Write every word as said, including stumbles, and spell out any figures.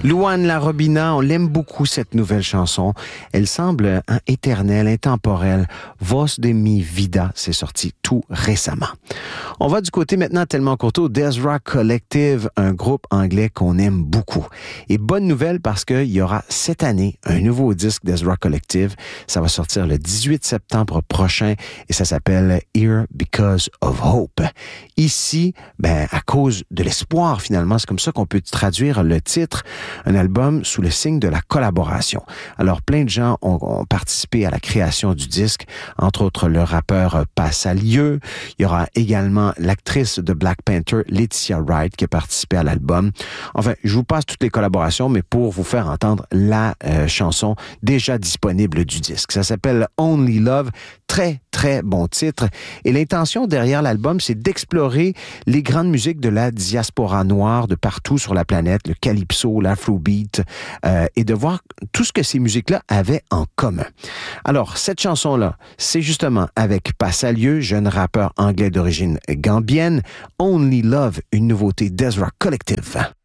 Louane La Robina, on l'aime beaucoup cette nouvelle chanson. Elle semble hein, éternelle, intemporelle. Voz de mi vida, c'est sorti tout récemment. On va du côté maintenant tellement courto, Desra Collective, un groupe anglais qu'on aime beaucoup. Et bonne nouvelle parce qu'il y aura cette année un nouveau disque Desra Collective. Ça va sortir le dix-huit septembre prochain et ça s'appelle Here Because of Hope. Ici, ben à cause de l'espoir finalement, c'est comme ça qu'on peut traduire le titre. Un album sous le signe de la collaboration. Alors, plein de gens ont, ont participé à la création du disque, entre autres le rappeur Passalieu. Il y aura également l'actrice de Black Panther, Letitia Wright, qui a participé à l'album. Enfin, je vous passe toutes les collaborations, mais pour vous faire entendre la euh, chanson déjà disponible du disque. Ça s'appelle Only Love. Très, très bon titre. Et l'intention derrière l'album, c'est d'explorer les grandes musiques de la diaspora noire de partout sur la planète, le calypso, l'afrobeat, euh, et de voir tout ce que ces musiques-là avaient en commun. Alors, cette chanson-là, c'est justement avec Passalieu, jeune rappeur anglais d'origine gambienne, Only Love, une nouveauté Desra Collective.